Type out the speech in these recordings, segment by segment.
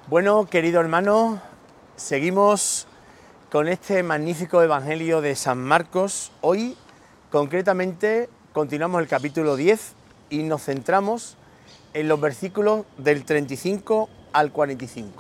Bueno, querido hermano, seguimos con este magnífico Evangelio de San Marcos. Hoy, concretamente, continuamos el capítulo 10 y nos centramos en los versículos del 35 al 45.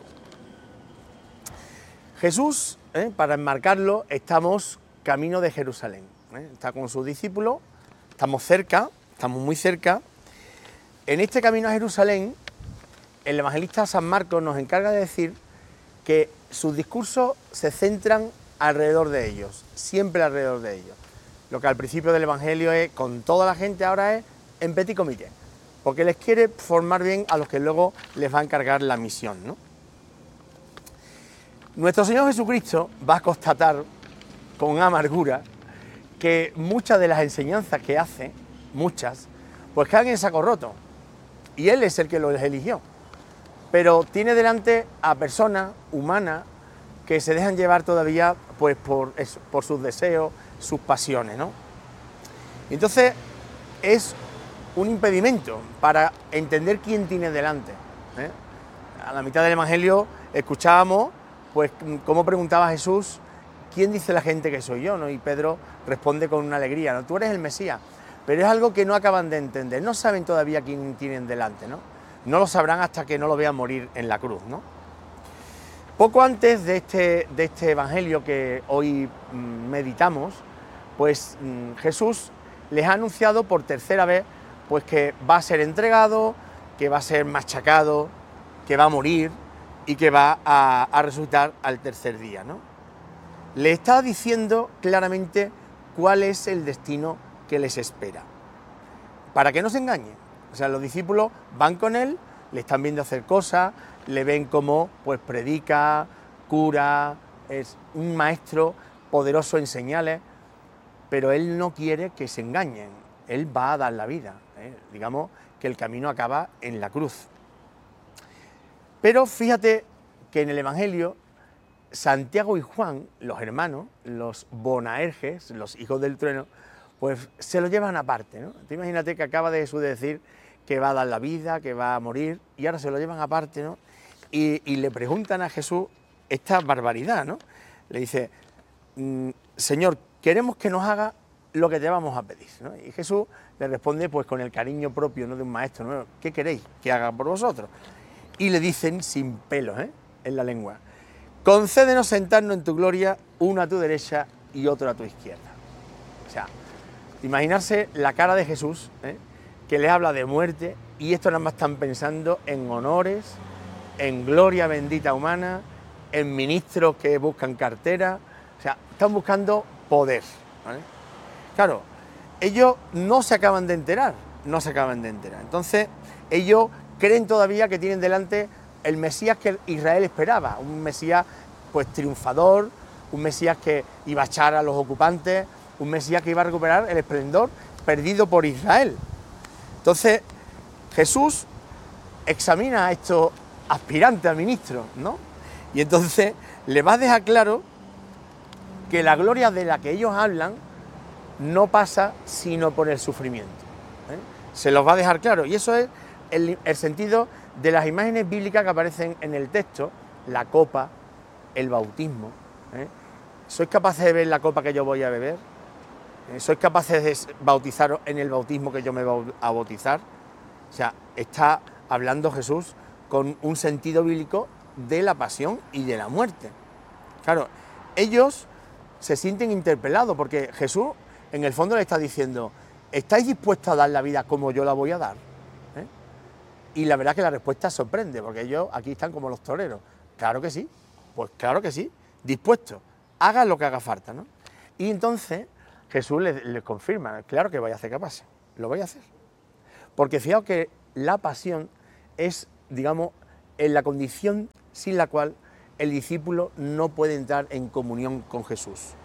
Jesús, para enmarcarlo, estamos camino de Jerusalén. Está con sus discípulos, estamos cerca, estamos muy cerca. En este camino a Jerusalén, el evangelista San Marcos nos encarga de decir que sus discursos se centran alrededor de ellos, siempre alrededor de ellos. Lo que al principio del evangelio es con toda la gente, ahora es en petit comité, porque les quiere formar bien a los que luego les va a encargar la misión, ¿no? Nuestro Señor Jesucristo va a constatar con amargura que muchas de las enseñanzas que hace, pues caen en saco roto, y Él es el que los eligió. Pero tiene delante a personas humanas que se dejan llevar todavía pues por sus deseos, sus pasiones, ¿no? Entonces es un impedimento para entender quién tiene delante, ¿eh? A la mitad del Evangelio escuchábamos pues cómo preguntaba Jesús: ¿quién dice la gente que soy yo?, ¿no? Y Pedro responde con una alegría, ¿no? Tú eres el Mesías. Pero es algo que no acaban de entender, no saben todavía quién tienen delante, ¿no? No lo sabrán hasta que no lo vean morir en la cruz, ¿no? Poco antes de este evangelio que hoy meditamos, pues Jesús les ha anunciado por tercera vez pues que va a ser entregado, que va a ser machacado, que va a morir y que va a resucitar al tercer día, ¿no? Le está diciendo claramente cuál es el destino que les espera, para que no se engañen. O sea, los discípulos van con él, le están viendo hacer cosas, le ven como pues predica, cura, es un maestro poderoso en señales, pero él no quiere que se engañen, él va a dar la vida, digamos que el camino acaba en la cruz. Pero fíjate que en el Evangelio, Santiago y Juan, los hermanos, los Boanerges, los hijos del trueno, pues se lo llevan aparte, ¿no? Tú imagínate que acaba de Jesús de decir que va a dar la vida, que va a morir, y ahora se lo llevan aparte, ¿no? Y le preguntan a Jesús esta barbaridad, ¿no? Le dice: Señor, queremos que nos haga lo que te vamos a pedir, ¿no? Y Jesús le responde pues con el cariño propio, ¿no?, de un maestro, ¿no? ¿Qué queréis que haga por vosotros? Y le dicen sin pelos, en la lengua: concédenos sentarnos en tu gloria, uno a tu derecha y otro a tu izquierda. O sea, imaginarse la cara de Jesús, que les habla de muerte, y estos nada más están pensando en honores, en gloria bendita humana, en ministros que buscan cartera, o sea, están buscando poder, ¿vale? Claro, ellos no se acaban de enterar. Entonces, ellos creen todavía que tienen delante el Mesías que Israel esperaba, un Mesías pues triunfador, un Mesías que iba a echar a los ocupantes, un Mesías que iba a recuperar el esplendor perdido por Israel. Entonces, Jesús examina a estos aspirantes a ministros, ¿no? Y entonces le va a dejar claro que la gloria de la que ellos hablan no pasa sino por el sufrimiento, Se los va a dejar claro. Y eso es el sentido de las imágenes bíblicas que aparecen en el texto: la copa, el bautismo. ¿Sois capaces de ver la copa que yo voy a beber? ¿Sois capaces de bautizaros en el bautismo que yo me voy a bautizar? O sea, está hablando Jesús con un sentido bíblico de la pasión y de la muerte. Claro, ellos se sienten interpelados porque Jesús en el fondo le está diciendo: ¿estáis dispuestos a dar la vida como yo la voy a dar? Y la verdad que la respuesta sorprende, porque ellos aquí están como los toreros. Claro que sí, pues claro que sí, dispuestos, hagan lo que haga falta, ¿no? Y entonces Jesús les confirma: claro que voy a hacer que pase, lo voy a hacer. Porque fijaos que la pasión es, digamos, en la condición sin la cual el discípulo no puede entrar en comunión con Jesús.